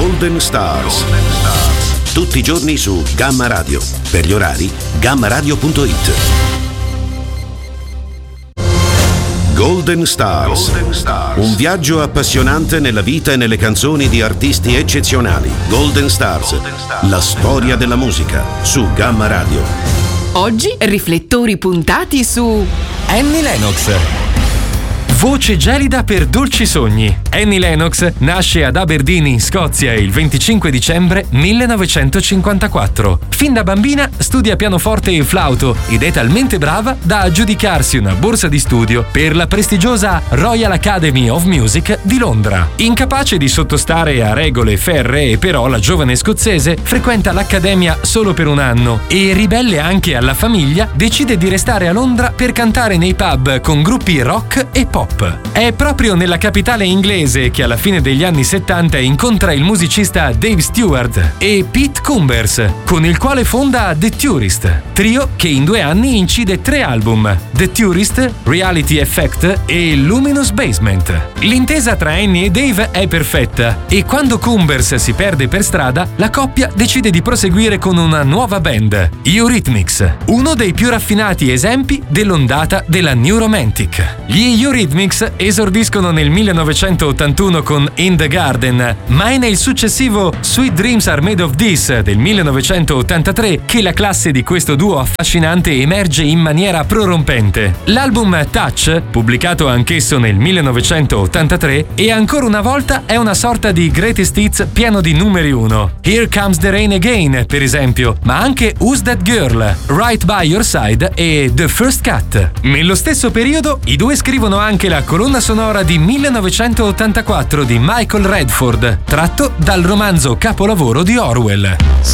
Golden Stars. Tutti i giorni su Gamma Radio. Per gli orari, gammaradio.it. Golden Stars. Un viaggio appassionante nella vita e nelle canzoni di artisti eccezionali. Golden Stars. La storia della musica su Gamma Radio. Oggi riflettori puntati su Annie Lennox. Voce gelida per dolci sogni. Annie Lennox nasce ad Aberdeen in Scozia il 25 dicembre 1954. Fin da bambina studia pianoforte e flauto ed è talmente brava da aggiudicarsi una borsa di studio per la prestigiosa Royal Academy of Music di Londra. Incapace di sottostare a regole ferree, però la giovane scozzese frequenta l'accademia solo per un anno e, ribelle anche alla famiglia, decide di restare a Londra per cantare nei pub con gruppi rock e pop. È proprio nella capitale inglese che alla fine degli anni 70 incontra il musicista Dave Stewart e Pete Combers, con il quale fonda The Tourist, trio che in 2 anni incide 3 album: The Tourist, Reality Effect e Luminous Basement. L'intesa tra Annie e Dave è perfetta e quando Combers si perde per strada, la coppia decide di proseguire con una nuova band, Eurythmics, uno dei più raffinati esempi dell'ondata della New Romantic. Gli Eurythmics esordiscono nel 1981 con In the Garden, ma è nel successivo Sweet Dreams Are Made of This del 1983 che la classe di questo duo affascinante emerge in maniera prorompente. L'album Touch, pubblicato anch'esso nel 1983, e ancora una volta è una sorta di greatest hits pieno di numeri 1. Here Comes the Rain Again, per esempio, ma anche Who's That Girl, Right by Your Side e The First Cut. Nello stesso periodo i due scrivono anche la colonna sonora di 1984 di Michael Redford, tratto dal romanzo capolavoro di Orwell.